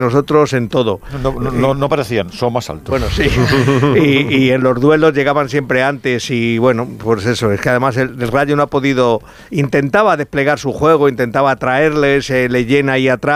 nosotros en todo. No parecían, son más altos. Bueno, sí. y en los duelos llegaban siempre antes y bueno, pues eso, es que además el Rayo no ha podido, intentaba desplegar su juego, intentaba atraerles, le llena ahí atrás.